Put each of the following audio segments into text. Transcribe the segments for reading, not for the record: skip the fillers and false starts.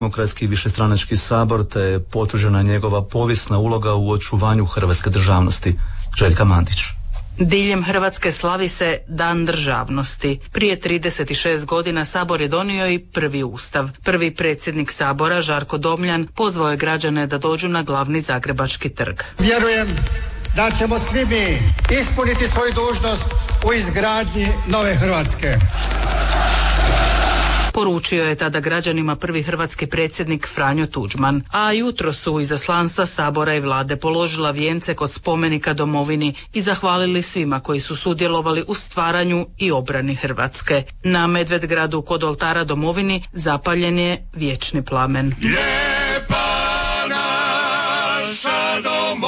Demokratski višestranački sabor, te je potvrđena njegova povijesna uloga u očuvanju hrvatske državnosti. Željka Mandić. Diljem Hrvatske slavi se Dan državnosti. Prije 36 godina Sabor je donio i prvi ustav. Prvi predsjednik Sabora, Žarko Domljan, pozvao je građane da dođu na glavni Zagrebački trg. Vjerujem da ćemo svi mi ispuniti svoju dužnost u izgradnji nove Hrvatske. Poručio je tada građanima prvi hrvatski predsjednik Franjo Tuđman, a jutro su izaslanstva Sabora i vlade položila vijence kod spomenika domovini i zahvalili svima koji su sudjelovali u stvaranju i obrani Hrvatske. Na Medvedgradu kod oltara domovini zapaljen je vječni plamen. Lijepa naša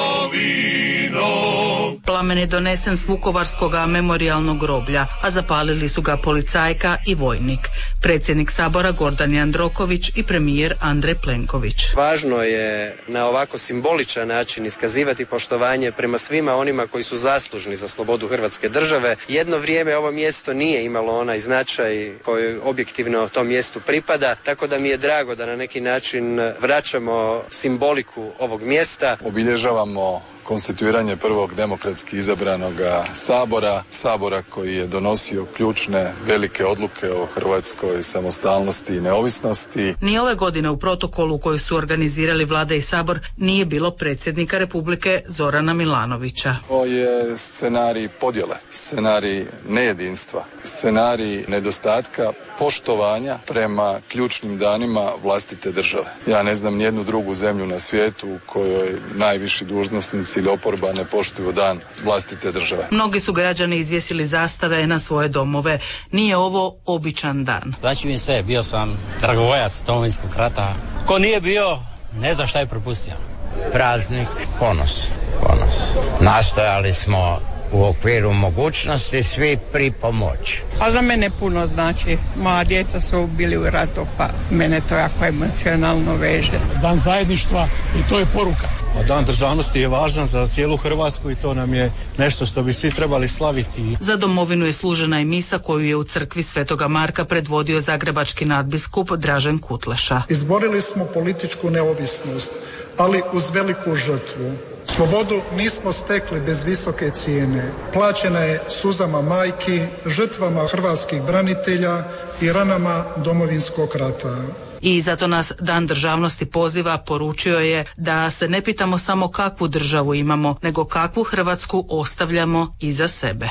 domovino. Plamen je donesen s Vukovarskog memorijalnog groblja, a zapalili su ga policajka i vojnik, predsjednik Sabora Gordan Jandroković i premijer Andrej Plenković. Važno je na ovako simboličan način iskazivati poštovanje prema svima onima koji su zaslužni za slobodu Hrvatske države. Jedno vrijeme ovo mjesto nije imalo onaj značaj koji objektivno tom mjestu pripada, tako da mi je drago da na neki način vraćamo simboliku ovog mjesta. Obilježavamo konstituiranje prvog demokratski izabranog Sabora koji je donosio ključne velike odluke o hrvatskoj samostalnosti i neovisnosti. Ni ove godine u protokolu koji su organizirali Vlada i Sabor nije bilo predsjednika Republike Zorana Milanovića. Ovo je scenarij podjele, scenarij nejedinstva, scenarij nedostatka poštovanja prema ključnim danima vlastite države. Ja ne znam nijednu drugu zemlju na svijetu u kojoj najviši dužnosnici ili oporba ne poštuju dan vlastite države. Mnogi su građani izvjesili zastave na svoje domove. Nije ovo običan dan. Znači mi sve, bio sam dragovoljac Domovinskog rata. Ko nije bio, ne zna šta je propustio. Praznik, ponos. Nastojali smo u okviru mogućnosti svi pripomoći. A za mene puno znači. Moja djeca su bili u ratu, pa mene to jako emocionalno veže. Dan zajedništva i to je poruka. A Dan državnosti je važan za cijelu Hrvatsku i to nam je nešto što bi svi trebali slaviti. Za domovinu je služena i misa koju je u crkvi Svetoga Marka predvodio zagrebački nadbiskup Dražen Kutleša. Izborili smo političku neovisnost, ali uz veliku žrtvu. Slobodu nismo stekli bez visoke cijene. Plaćena je suzama majki, žrtvama hrvatskih branitelja i ranama Domovinskog rata. I zato nas Dan državnosti poziva, poručio je da se ne pitamo samo kakvu državu imamo, nego kakvu Hrvatsku ostavljamo iza sebe.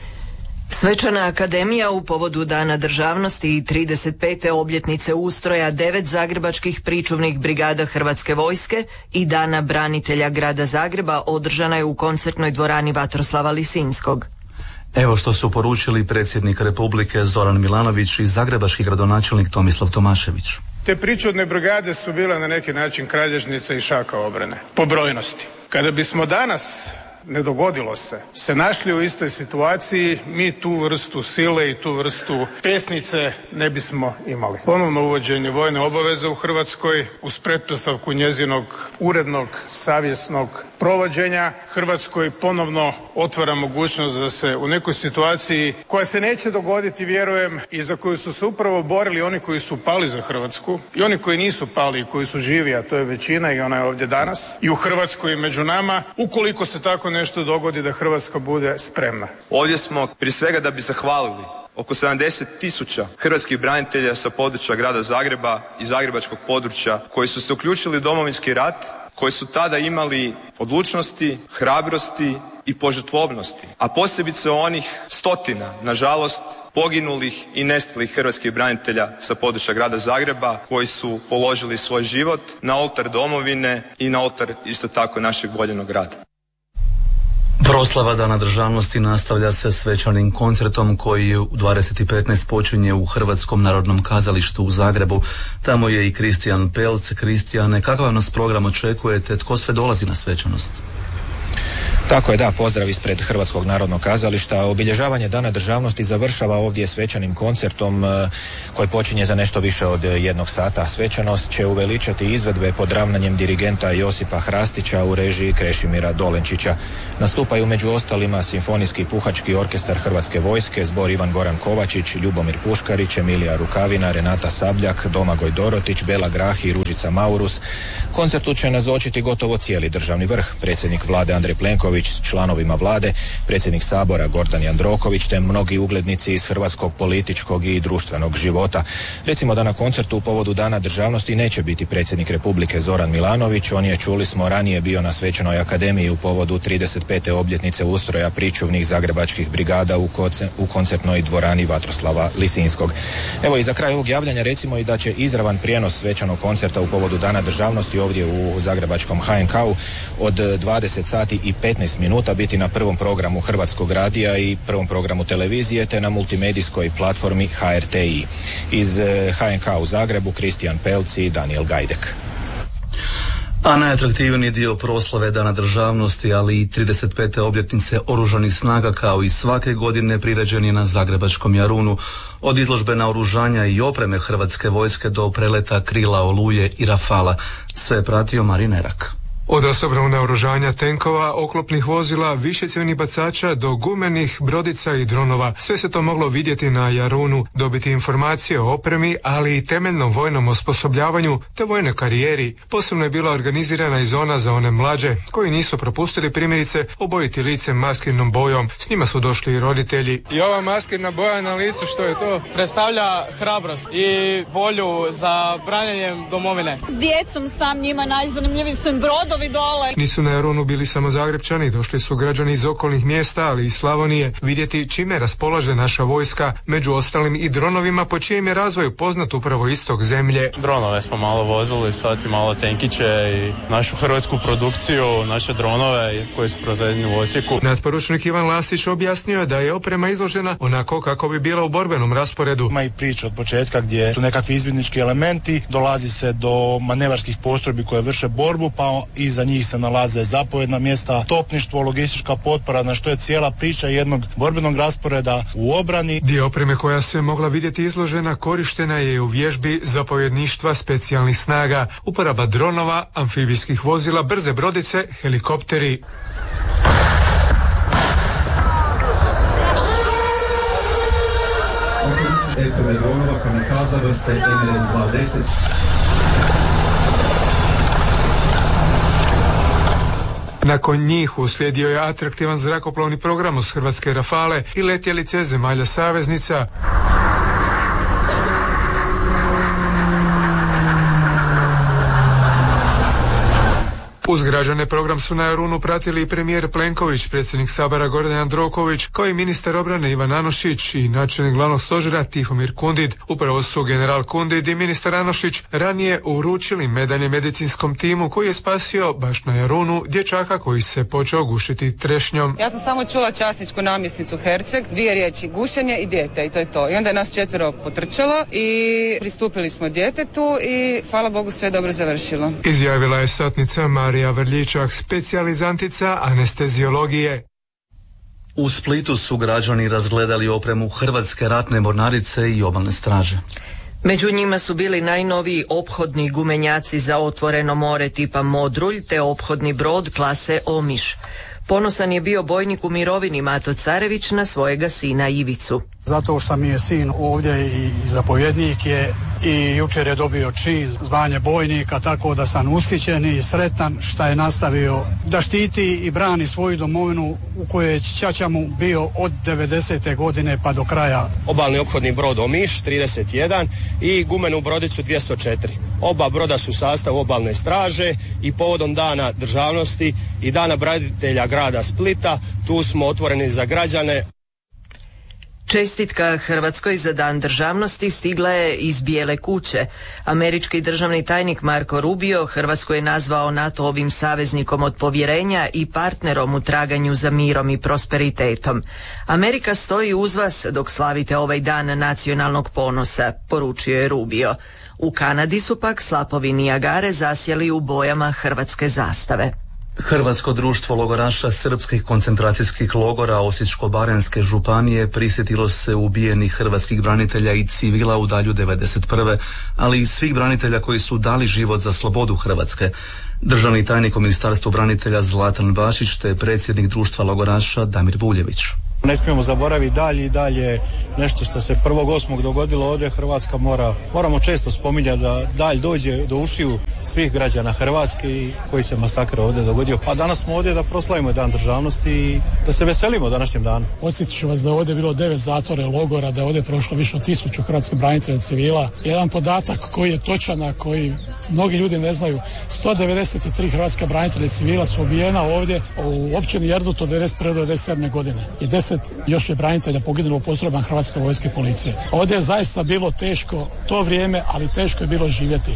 Svečana akademija u povodu Dana državnosti i 35. obljetnice ustroja 9 zagrebačkih pričuvnih brigada Hrvatske vojske i Dana branitelja grada Zagreba održana je u koncertnoj dvorani Vatroslava Lisinskog. Evo što su poručili predsjednik Republike Zoran Milanović i zagrebački gradonačelnik Tomislav Tomašević. Te pričuvne brigade su bile na neki način kralježnica i šaka obrane, po brojnosti. Kada bismo danas, ne dogodilo se našli u istoj situaciji, mi tu vrstu sile i tu vrstu pesnice ne bismo imali. Ponovno uvođenje vojne obaveze u Hrvatskoj uz pretpostavku njezinog urednog, savjesnog provođenja Hrvatskoj ponovno otvara mogućnost da se u nekoj situaciji koja se neće dogoditi, vjerujem, i za koju su se upravo borili oni koji su pali za Hrvatsku i oni koji nisu pali i koji su živi, a to je većina i ona je ovdje danas i u Hrvatskoj i među nama, ukoliko se tako nešto dogodi da Hrvatska bude spremna. Ovdje smo prije svega da bi zahvalili oko 70.000 hrvatskih branitelja sa područja grada Zagreba i zagrebačkog područja koji su se uključili u Domovinski rat, koji su tada imali odlučnosti, hrabrosti i požrtvovnosti, a posebice onih stotina, nažalost, poginulih i nestalih hrvatskih branitelja sa područja grada Zagreba koji su položili svoj život na oltar domovine i na oltar isto tako našeg voljenog rada. Proslava Dana državnosti nastavlja se svečanim koncertom koji u 20:15 počinje u Hrvatskom narodnom kazalištu u Zagrebu. Tamo je i Kristijan Pelc. Kristijane, kakav nas program očekujete? Tko sve dolazi na svečanost? Tako je, da, pozdrav ispred Hrvatskog narodnog kazališta. Obilježavanje Dana državnosti završava ovdje svečanim koncertom koji počinje za nešto više od 1 sata. Svečanost će uveličati izvedbe pod ravnanjem dirigenta Josipa Hrastića u režiji Krešimira Dolenčića. Nastupaju među ostalima Simfonijski puhački orkestar Hrvatske vojske, zbor Ivan Goran Kovačić, Ljubomir Puškarić, Emilija Rukavina, Renata Sabljak, Domagoj Dorotić, Bela Grah i Ružica Maurus. Koncertu će nazočiti gotovo cijeli državni vrh, predsjednik vlade Andrej Plenković s članovima vlade, predsjednik Sabora Gordan Jandroković te mnogi uglednici iz hrvatskog političkog i društvenog života. Recimo da na koncertu u povodu Dana državnosti neće biti predsjednik Republike Zoran Milanović, on je, čuli smo, ranije bio na Svečanoj akademiji u povodu 35. obljetnice ustroja pričuvnih zagrebačkih brigada u koncertnoj dvorani Vatroslava Lisinskog. Evo i za kraj ovog javljanja recimo i da će izravan prijenos svečanog koncerta u povodu Dana državnosti ovdje u zagrebačkom HNK-u od 20 sati i 15 minuta biti na prvom programu Hrvatskog radija i prvom programu televizije te na multimedijskoj platformi HRTI. Iz HNK u Zagrebu Kristijan Pelci i Daniel Gajdek. A najatraktivniji dio proslave Dana državnosti, ali i 35. obljetnice Oružanih snaga kao i svake godine priređen je na zagrebačkom Jarunu. Od izložbe naoružanja i opreme Hrvatske vojske do preleta krila Oluje i Rafala. Sve je pratio Marin Erak. Od osobnog naoružanja tenkova, oklopnih vozila, višecjevnih bacača do gumenih brodica i dronova. Sve se to moglo vidjeti na Jarunu, dobiti informacije o opremi, ali i temeljnom vojnom osposobljavanju te vojnoj karijeri. Posebno je bila organizirana i zona za one mlađe, koji nisu propustili primjerice obojiti lice maskirnom bojom. S njima su došli i roditelji. I ova maskirna boja na licu, što je to? Predstavlja hrabrost i volju za branjenjem domovine. S djecom sam, njima najzanimljiviji su im brodovi dole. Nisu na Jarunu bili samo Zagrepčani, došli su građani iz okolnih mjesta, ali i Slavonije, vidjeti čime raspolaže naša vojska, među ostalim i dronovima, po čijem je razvoju poznat upravo istok zemlje. Dronove smo malo vozili, sad i malo tenkiće i našu hrvatsku produkciju, naše dronove koji su proizvedeni u Osijeku. Nadporučnik Ivan Lasić objasnio je da je oprema izložena onako kako bi bila u borbenom rasporedu. Ima i priča od početka gdje su nekakvi izvidnički elementi, dolazi se do manevarskih postrojbi koje vrše borbu, pa iza njih se nalaze zapovjedna mjesta, topništvo, logistička potpora, na što je cijela priča jednog borbenog rasporeda u obrani. Dio opreme koja se mogla vidjeti izložena korištena je u vježbi zapovjedništva specijalnih snaga, uporaba dronova, amfibijskih vozila, brze brodice, helikopteri. dronova kamikaza vrste ML-20. Nakon njih uslijedio je atraktivan zrakoplovni program uz hrvatske Rafale i letjelice zemalja saveznica. Uz građane program su na Jarunu pratili i premijer Plenković, predsjednik Sabora Gordan Jandroković, kao i ministar obrane Ivan Anušić i načelnik glavnog stožera Tihomir Kundid. Upravo su general Kundid i ministar Anušić ranije uručili medalje medicinskom timu koji je spasio baš na Jarunu dječaka koji se počeo gušiti trešnjom. Ja sam samo čula časničku namjesnicu Herceg, 2 riječi, gušenje i dijete, i to je to. I onda je nas 4 potrčalo i pristupili smo djetetu i hvala Bogu sve dobro završilo. Izjavila je satnica Marija Vrljičak, specijalizantica anesteziologije. U Splitu su građani razgledali opremu Hrvatske ratne mornarice i obalne straže. Među njima su bili najnoviji ophodni gumenjaci za otvoreno more tipa Modrulj te ophodni brod klase Omiš. Ponosan je bio bojnik u mirovini Mato Carević na svojega sina Ivicu. Zato što mi je sin ovdje i zapovjednik je i jučer je dobio zvanje bojnika, tako da sam ushićen i sretan što je nastavio da štiti i brani svoju domovinu u kojoj je ćaća mu bio od 90. godine pa do kraja. Obalni ophodni brod Omiš 31 i gumenu brodicu 204. Oba broda su u sastavu obalne straže i povodom Dana državnosti i Dana branitelja grada Splita tu smo otvoreni za građane. Čestitka Hrvatskoj za Dan državnosti stigla je iz Bijele kuće. Američki državni tajnik Marko Rubio Hrvatsku je nazvao NATO-ovim saveznikom od povjerenja i partnerom u traganju za mirom i prosperitetom. Amerika stoji uz vas dok slavite ovaj dan nacionalnog ponosa, poručio je Rubio. U Kanadi su pak slapovi Nijagare zasjeli u bojama hrvatske zastave. Hrvatsko društvo logoraša srpskih koncentracijskih logora Osječko-baranjske županije prisjetilo se ubijenih hrvatskih branitelja i civila u dalju 91. ali i svih branitelja koji su dali život za slobodu Hrvatske. Državni tajnik u Ministarstvu branitelja Zlatan Bašić te predsjednik društva logoraša Damir Buljević. Ne smijemo zaboraviti dalje nešto što se 1.8. dogodilo ovdje. Hrvatska moramo često spominjati da dalj dođe do ušiju svih građana Hrvatske koji se masakr ovdje dogodio. A danas smo ovdje da proslavimo Dan državnosti i da se veselimo današnjem danu. Podsjetit ću vas da je ovdje bilo 9 zatvora i logora, da je ovdje prošlo više od 1000 hrvatskih branitelja civila. Jedan podatak koji je točan, a koji mnogi ljudi ne znaju, 193 hrvatska branitelja civila su ubijena ovdje u općini Erdut od 1991. do 1997. godine. I 10 još je branitelja poginulo u postrojbama Hrvatske vojske i policije. Ovdje je zaista bilo teško to vrijeme, ali teško je bilo živjeti.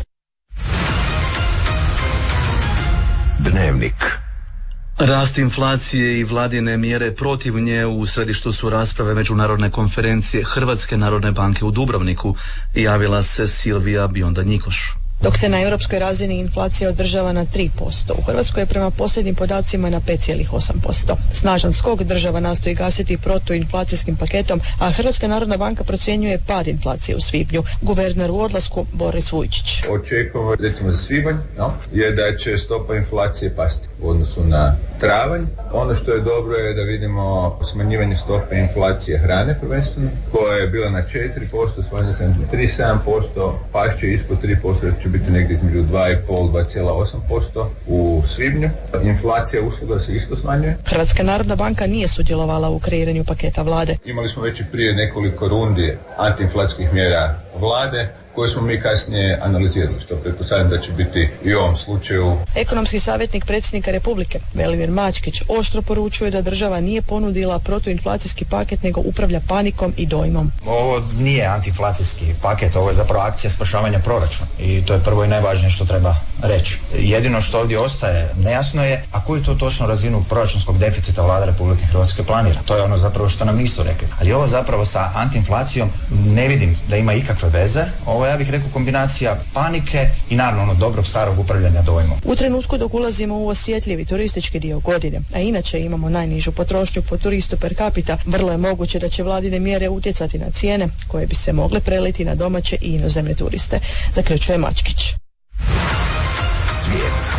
Dnevnik. Rast inflacije i vladine mjere protiv nje u središtu su rasprave Međunarodne konferencije Hrvatske narodne banke u Dubrovniku, javila se Silvija Bionda-Njikoš. Dok se na europskoj razini inflacija održava na 3%, u Hrvatskoj je prema posljednjim podacima na 5,8%. Snažan skok država nastoji gasiti protuinflacijskim paketom, a Hrvatska narodna banka procjenjuje pad inflacije u svibnju. Guverner u odlasku Boris Vujčić. Očekujemo, recimo za svibanj, je da će stopa inflacije pasti u odnosu na travanj. Ono što je dobro je da vidimo smanjivanje stope inflacije hrane prvenstveno, koja je bila na 4%, smanjila se na 3,7%, pašće ispod 3%, će biti negdje između 2,5-2,8% u svibnju. Inflacija usluga se isto smanjuje. Hrvatska narodna banka nije sudjelovala u kreiranju paketa vlade. Imali smo već i prije nekoliko rundi antiinflacijskih mjera vlade, koje smo mi kasnije analizirali, što pretpostavljam da će biti i u ovom slučaju. Ekonomski savjetnik predsjednika Republike, Velimir Mačkić, oštro poručuje da država nije ponudila protuinflacijski paket, nego upravlja panikom i dojmom. Ovo nije antiinflacijski paket, ovo je zapravo akcija spašavanja proračuna i to je prvo i najvažnije što treba reći. Jedino što ovdje ostaje nejasno je, a koju to točno razinu proračunskog deficita vlada Republike Hrvatske planira. To je ono zapravo što nam nisu rekli. Ali ovo zapravo sa antiinflacijom ne vidim da ima ikakve veze. Ovo ja bih rekao kombinacija panike i naravno ono dobrog starog upravljanja dojmom. U trenutku dok ulazimo u osjetljivi turistički dio godine, a inače imamo najnižu potrošnju po turistu per capita, vrlo je moguće da će vladine mjere utjecati na cijene koje bi se mogle preliti na domaće i inozemne turiste, zaključuje Mačkić. Svijet.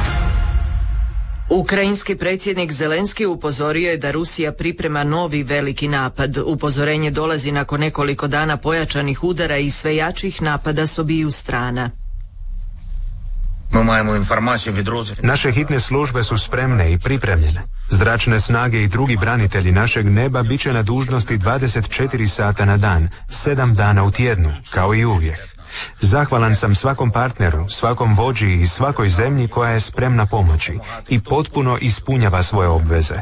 Ukrajinski predsjednik Zelenski upozorio je da Rusija priprema novi veliki napad. Upozorenje dolazi nakon nekoliko dana pojačanih udara i sve jačih napada s obiju strana. Naše hitne službe su spremne i pripremljene. Zračne snage i drugi branitelji našeg neba bit će na dužnosti 24 sata na dan, 7 dana u tjednu, kao i uvijek. Zahvalan sam svakom partneru, svakom vođi i svakoj zemlji koja je spremna pomoći i potpuno ispunjava svoje obveze.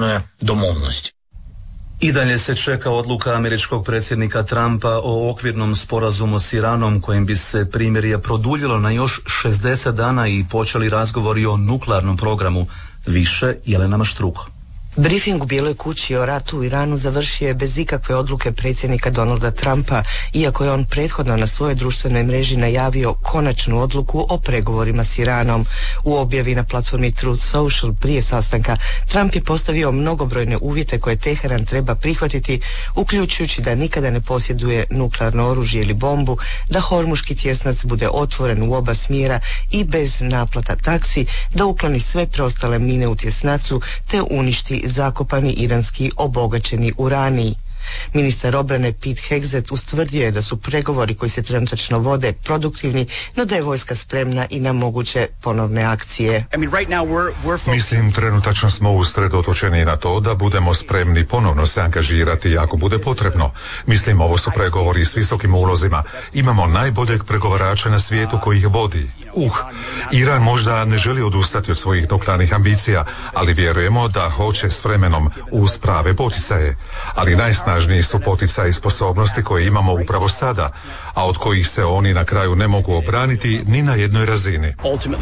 I dalje se čeka odluka američkog predsjednika Trumpa o okvirnom sporazumu s Iranom kojim bi se primirje produljilo na još 60 dana i počeli razgovori o nuklearnom programu. Više Jelena Maštruko. Brifing u Bijeloj kući o ratu u Iranu završio je bez ikakve odluke predsjednika Donalda Trumpa, iako je on prethodno na svojoj društvenoj mreži najavio konačnu odluku o pregovorima s Iranom. U objavi na platformi Truth Social prije sastanka Trump je postavio mnogobrojne uvjete koje Teheran treba prihvatiti, uključujući da nikada ne posjeduje nuklearno oružje ili bombu, da Hormuški tjesnac bude otvoren u oba smjera i bez naplata taksi, da ukloni sve preostale mine u tjesnacu te uništi zakopani iranski obogaćeni uranij. Ministar obrane Pete Hegseth ustvrdio je da su pregovori koji se trenutačno vode produktivni, no da je vojska spremna i na moguće ponovne akcije. Mislim, trenutačno smo usredotočeni na to da budemo spremni ponovno se angažirati ako bude potrebno. Mislim, ovo su pregovori s visokim ulozima. Imamo najboljeg pregovarača na svijetu koji ih vodi. Iran možda ne želi odustati od svojih nuklearnih ambicija, ali vjerujemo da hoće s vremenom uz prave poticaje. Ali najsnažnije najsnažniji su poticaj i sposobnosti koje imamo upravo sada, a od kojih se oni na kraju ne mogu obraniti ni na jednoj razini.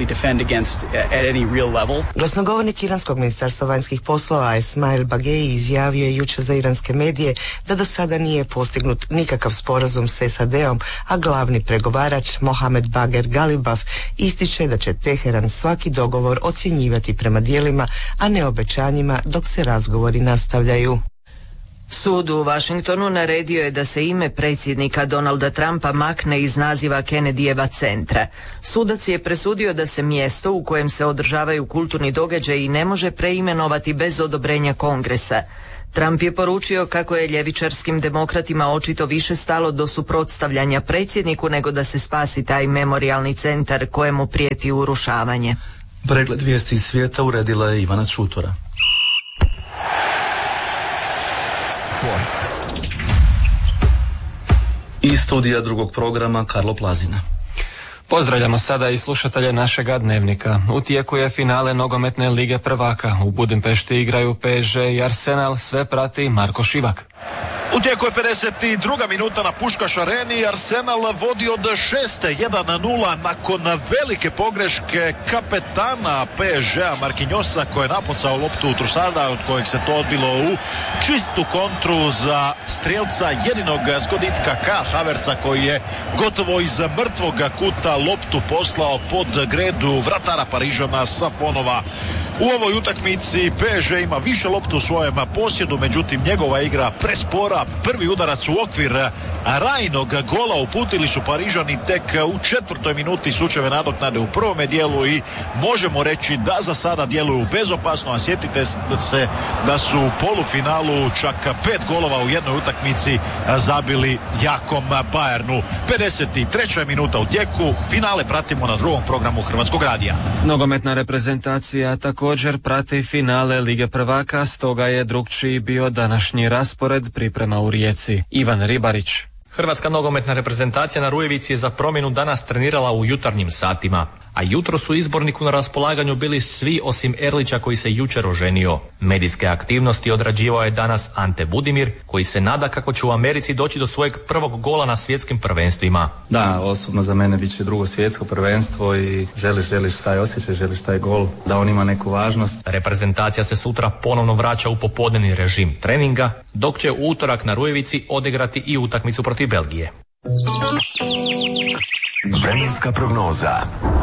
Glasnogovornik iranskog ministarstva vanjskih poslova Esmail Bagei izjavio je jučer za iranske medije da do sada nije postignut nikakav sporazum s SAD-om, a glavni pregovarač Mohamed Bager Galibaf ističe da će Teheran svaki dogovor ocjenjivati prema djelima, a ne obećanjima dok se razgovori nastavljaju. Sud u Washingtonu naredio je da se ime predsjednika Donalda Trumpa makne iz naziva Kennedyjeva centra. Sudac je presudio da se mjesto u kojem se održavaju kulturni događaji ne može preimenovati bez odobrenja Kongresa. Trump je poručio kako je ljevičarskim demokratima očito više stalo do suprotstavljanja predsjedniku nego da se spasi taj memorijalni centar kojemu prijeti urušavanje. Pregled vijesti iz svijeta uredila je Ivana Čutora. I studija drugog programa Karlo Plazina. Pozdravljamo sada i slušatelje našega dnevnika. U tijeku je finale nogometne lige prvaka. U Budimpešti igraju PSG i Arsenal, sve prati Marko Šivak. U tijeku je 52. minuta na Puškaš areni. Arsenal vodi od 6-1-0 nakon velike pogreške kapetana PSG-a Marquinhosa, koji je napucao loptu u Trusada, od kojeg se to odbilo u čistu kontru za strijelca jedinog zgoditka Kai Havertza, koji je gotovo iz mrtvog kuta loptu poslao pod gredu vratara Parižana Safonova. U ovoj utakmici PSG ima više loptu u svojem posjedu, međutim njegova igra prespora. Prvi udarac u okvir rajnog gola uputili su Parižani tek u 4. minuti slučajeve nadoknade u prvome dijelu i možemo reći da za sada djeluju bezopasno, a sjetite se da su u polufinalu čak 5 golova u jednoj utakmici zabili jakom Bayernu. 53. minuta u tijeku, finale pratimo na drugom programu Hrvatskog radija. Nogometna reprezentacija također prati finale Lige prvaka, stoga je drukčiji bio današnji raspored priprema u Rijeci. Ivan Ribarić. Hrvatska nogometna reprezentacija na Rujevici je za promjenu danas trenirala u jutarnjim satima, a jutro su izborniku na raspolaganju bili svi osim Erlića koji se jučer oženio. Medijske aktivnosti odrađivao je danas Ante Budimir, koji se nada kako će u Americi doći do svojeg prvog gola na svjetskim prvenstvima. Da, osobno za mene bit će drugo svjetsko prvenstvo i želiš taj osjećaj, želiš taj gol, da on ima neku važnost. Reprezentacija se sutra ponovno vraća u popodnevni režim treninga, dok će u utorak na Rujevici odigrati i utakmicu protiv Belgije. Vremenska prognoza.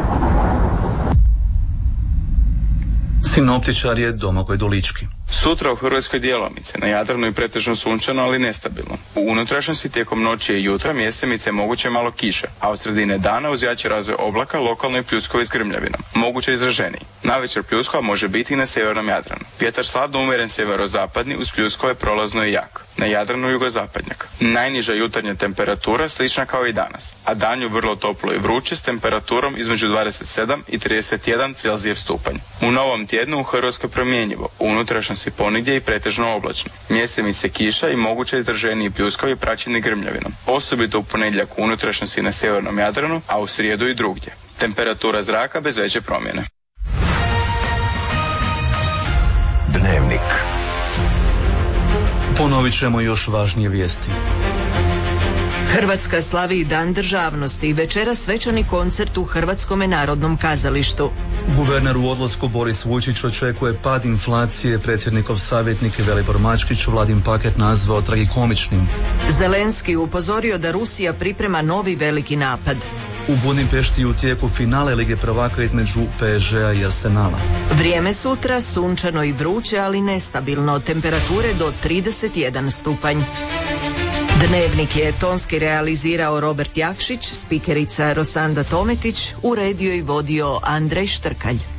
Sinoptičar je Domagoj Dolički. Sutra u Hrvatskoj djelomice, na Jadranu i pretežno sunčano, ali nestabilno. U unutrašnjosti tijekom noći i jutra mjestimice moguće malo kiše, a od sredine dana uz jači razvoj oblaka lokalno i pljuskovi s grmljavinom. Moguće izraženiji. Navečer pljuskova može biti i na sjevernom Jadranu. Vjetar slabno umjeren sjeverozapadni, uz pljuskove prolazno i jak. Na Jadranu jugozapadnjak. Najniža jutarnja temperatura slična kao i danas, a danju vrlo toplo i vruće s temperaturom između 27 i 31 Celzijev stupanj. U novom tjednu u Hrvatskoj promjenjivo, u unutrašnjosti ponegdje i pretežno oblačno. Mjestimice kiša i moguće izraženiji pljuskovi praćeni grmljavinom. Osobito u ponedjeljak u unutrašnjosti na sjevernom Jadranu, a u srijedu i drugdje. Temperatura zraka bez veće promjene. Dnevnik. Ponovit ćemo još važnije vijesti. Hrvatska slavi Dan državnosti i večeras svečani koncert u Hrvatskome narodnom kazalištu. Guverner u odlasku Boris Vujčić očekuje pad inflacije. Predsjednikov savjetnik Velibor Mačkić Vladin paket nazvao tragikomičnim. Zelenski upozorio da Rusija priprema novi veliki napad. U Budimpešti u tijeku finale Lige prvaka između PSG-a i Arsenala. Vrijeme sutra sunčano i vruće, ali nestabilno, temperature do 31 stupanj. Dnevnik je tonski realizirao Robert Jakšić, spikerica Rosanda Tometić, uredio i vodio Andrej Štrkalj.